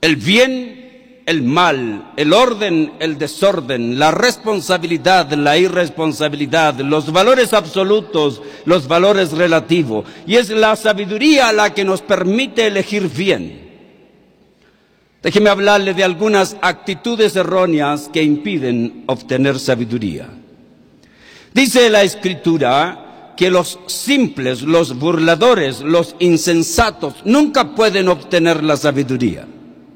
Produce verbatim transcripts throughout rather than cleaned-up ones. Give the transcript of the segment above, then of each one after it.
el bien, el mal, el orden, el desorden, la responsabilidad, la irresponsabilidad, los valores absolutos, los valores relativos. Y es la sabiduría la que nos permite elegir bien. Déjeme hablarle de algunas actitudes erróneas que impiden obtener sabiduría. Dice la Escritura que los simples, los burladores, los insensatos nunca pueden obtener la sabiduría.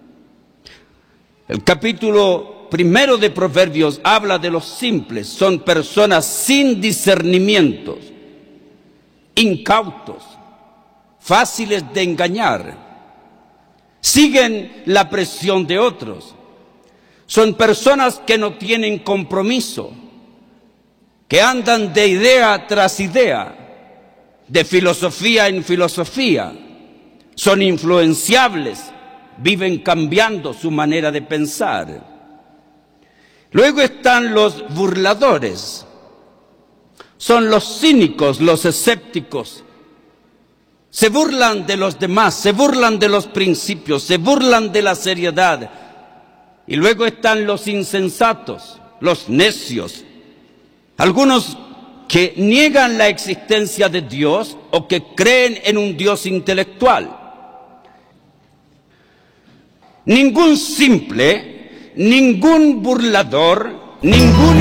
El capítulo primero de Proverbios habla de los simples. Son personas sin discernimientos, incautos, fáciles de engañar. Siguen la presión de otros. Son personas que no tienen compromiso, que andan de idea tras idea, de filosofía en filosofía. Son influenciables, viven cambiando su manera de pensar. Luego están los burladores. Son los cínicos, los escépticos. Se burlan de los demás, se burlan de los principios, se burlan de la seriedad. Y luego están los insensatos, los necios. Algunos que niegan la existencia de Dios o que creen en un Dios intelectual. Ningún simple, ningún burlador, ningún